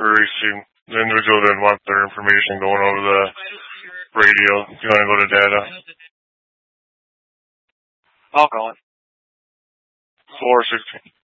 erasing. The individual didn't want their information going over the radio. You want to go to data? I'll call it. 416.